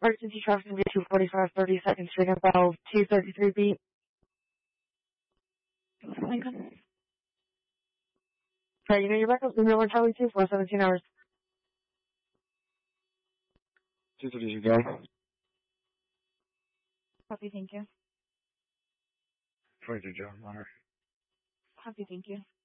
Emergency traffic will be 245 32nd Street and Bell 233 beat. Lincoln. Okay, you know your backup. Email or Charlie 2 for 17 hours. 232 go. Copy, thank you. 22 John Hunter. Copy, thank you.